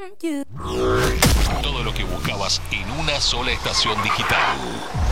Todo lo que buscabas en una sola estación digital.